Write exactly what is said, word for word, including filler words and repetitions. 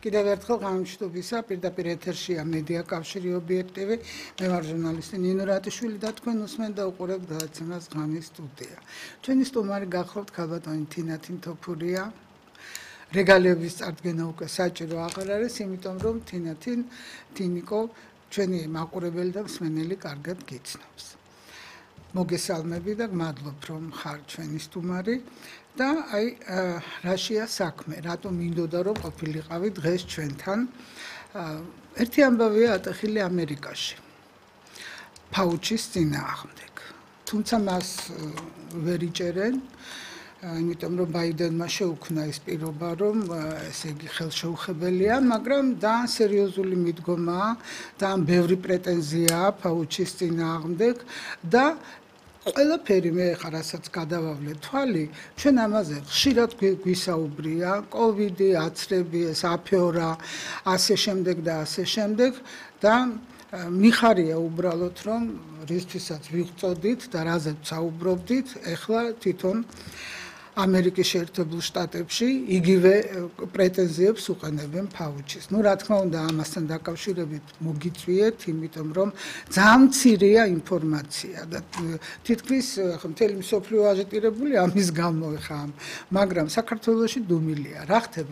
კიდევ ერთხელ გამომშვიდობისა, პირდაპირ ეთერშია მედია კავშირი ობიექტივი. მე ვარ ჟურნალისტი ნინო რატიშვილი და თქვენ უსმენთ და უყურებთ გადაცემას ღამის სტუდია. ჩვენი სტუმარი გახლავთ ქალბატონი თინა თინთოფურია. რეგალიების წარდგენა უკვე საჭირო აღარ არის, იმიტომ რომ თინა თინ თინიკო ჩვენი მაყურებელი და მსმენელი კარგად გიცნობს. მოგესალმები და გმადლობ რომ ხარ ჩვენი სტუმარი და აი რაშია საქმე, რატომ მინდოდა რომ ყოფილიყავი დღეს ჩვენთან. ერთი ამბავია ატეხილი ამერიკაში. ფაუჩის წინააღმდეგ. თუმცა მას ვერ იჭერენ, იმიტომ რომ ბაიდენმა შეუქმნა ის პირობა, რომ ესე იგი ხელშეუხებელია, მაგრამ ძალიან სერიოზული მიდგომაა, ძალიან ბევრი პრეტენზიაა ფაუჩის წინააღმდეგ და ყველაფერი მე ხარ რასაც გადავავლე თვალი, ჩვენ ამაზე ხშირად გვისაუბრია, კოვიდი, აცრები, ეს აფეორა, ასე შემდეგ და ასე შემდეგ და მიხარია უბრალოდ რომ რისთვისაც ვიღწოდით და რაზეც საუბრობდით, ეხლა თვითონ ამერიკის შეერთებულ შტატებში იგივე პრეტენზიებს უყენებენ ფაუჩის. ნუ რა თქმა უნდა ამასთან დაკავშირებით მოგიწვიეთ, იმიტომ რომ ძალიან მცირეა ინფორმაცია და თითქმის მთელი მსოფლიო აჟიტირებული ამის გამო ხამ, მაგრამ საქართველოში დუმილია. რა ხდება